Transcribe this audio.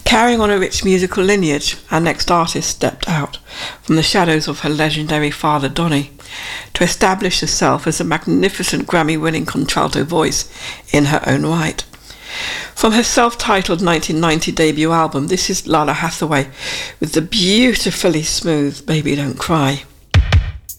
Carrying on a rich musical lineage, our next artist stepped out from the shadows of her legendary father Donny to establish herself as a magnificent Grammy-winning contralto voice in her own right. From her self-titled 1990 debut album, this is Lalah Hathaway with the beautifully smooth Baby Don't Cry.